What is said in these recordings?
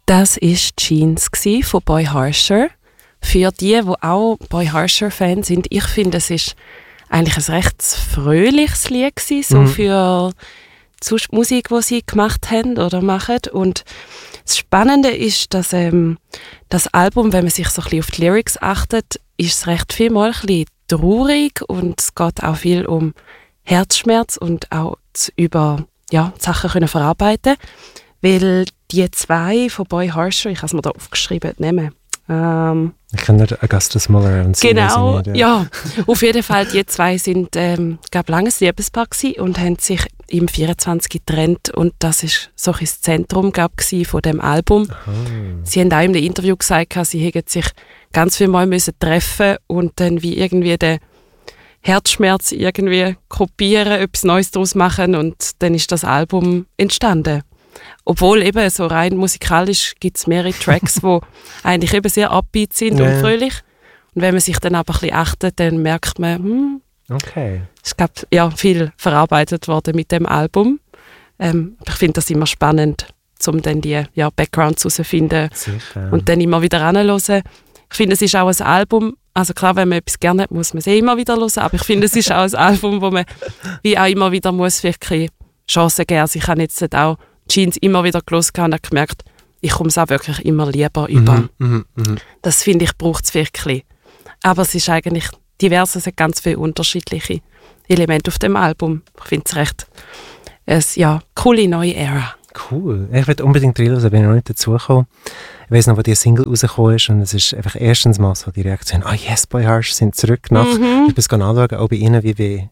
Das war Jeans von Boy Harsher. Für die auch Boy Harsher-Fans sind, ich finde, es ist eigentlich ein recht fröhliches Lied gewesen, so für die Musik, die sie gemacht haben oder machen. Und das Spannende ist, dass das Album, wenn man sich so ein bisschen auf die Lyrics achtet, ist es recht vielmal ein bisschen traurig und es geht auch viel um Herzschmerz und auch über Sachen können verarbeiten, weil die zwei von Boy Harsher, ich habe es mir da aufgeschrieben, nehmen. Ich kenne Augustus Muller und so. Genau, ja. Auf jeden Fall, die zwei sind, langes Liebespaar gewesen und haben sich im 24 getrennt und das ist so ein Zentrum von dem Album. Aha. Sie haben auch in einem Interview gesagt, sie hätten sich ganz viel Mal müssen treffen und dann wie irgendwie den Herzschmerz irgendwie kopieren, etwas Neues daraus machen und dann ist das Album entstanden. Obwohl eben so rein musikalisch gibt es mehrere Tracks, die eigentlich eben sehr upbeat sind und fröhlich. Und wenn man sich dann aber ein bisschen achtet, dann merkt man, es gab viel verarbeitet worden mit dem Album. Ich finde das immer spannend, um dann die Backgrounds herauszufinden und dann immer wieder anzuhören. Ich finde, es ist auch ein Album, also klar, wenn man etwas gerne hat, muss man es immer wieder hören, aber ich finde, es ist auch ein Album, wo man wie auch immer wieder muss wirklich Chancen geben. Also ich habe jetzt auch Jeans immer wieder gehört und habe gemerkt, ich komme es auch wirklich immer lieber über. Das finde ich, braucht es wirklich. Aber es ist eigentlich divers, es hat ganz viele unterschiedliche Elemente auf dem Album. Ich finde es recht eine coole neue Ära. Cool. Ich will unbedingt reinhören, bin ich noch nicht dazugekommen. Ich weiss noch, wo die Single rausgekommen ist und es ist einfach erstens mal so die Reaktion, yes, Boy Harsher sind zurück nach, ich bin es anschauen, auch bei ihnen wie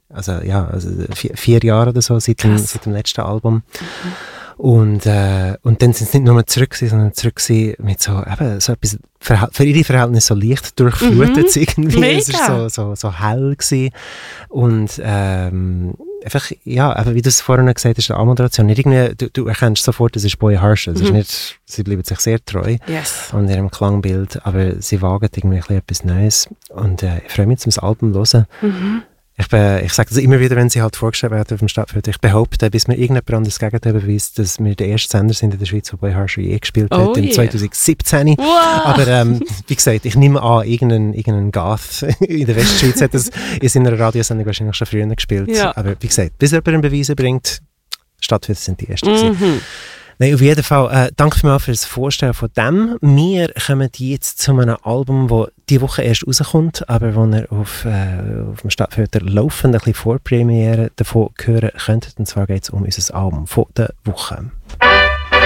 4 Jahre oder so seit dem letzten Album. Und dann sind sie nicht nur mehr zurück gewesen, sondern zurück gewesen mit so etwas, für ihre Verhältnisse so leicht durchflutet irgendwie. Mega. Es war so hell gewesen. Und einfach, aber wie du es vorhin gesagt hast, die Anmoderation, nicht irgendwie, du erkennst sofort, das ist Boy Harsher. Es ist nicht, sie bleiben sich sehr treu an ihrem Klangbild, aber sie wagen irgendwie etwas Neues. Und ich freue mich, das Album zu hören. Ich sage das immer wieder, wenn sie halt vorgestellt werden auf dem Stadtfeld. Ich behaupte, bis mir irgendjemand anderes das Gegenteil beweist, dass wir der erste Sender sind in der Schweiz, der Boy Harsher je gespielt hat, im 2017. Wow. Aber wie gesagt, ich nehme an, irgendein Goth in der Westschweiz hat das in seiner Radiosendung wahrscheinlich schon früher gespielt. Ja. Aber wie gesagt, bis jemand einen Beweis bringt, Stadtfeld sind die ersten. Nein, auf jeden Fall, danke vielmals für das Vorstellen von dem. Wir kommen jetzt zu einem Album, das diese Woche erst rauskommt, aber wo ihr auf dem Stadtfilter laufend ein bisschen Vorpremiere davon hören könntet. Und zwar geht es um unser Album von der Woche.